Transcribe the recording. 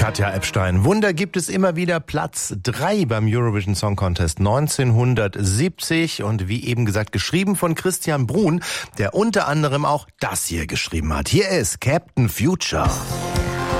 Katja Epstein. Wunder gibt es immer wieder. Platz 3 beim Eurovision Song Contest 1970 und wie eben gesagt geschrieben von Christian Bruhn, der unter anderem auch das hier geschrieben hat. Hier ist Captain Future.